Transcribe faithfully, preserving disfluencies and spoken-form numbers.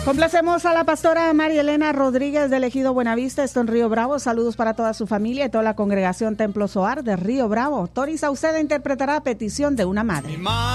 Complacemos a la pastora María Elena Rodríguez del Ejido Buenavista, esto en Río Bravo. Saludos para toda su familia y toda la congregación Templo Zoar de Río Bravo. Tori Sauceda interpretará Petición de una Madre.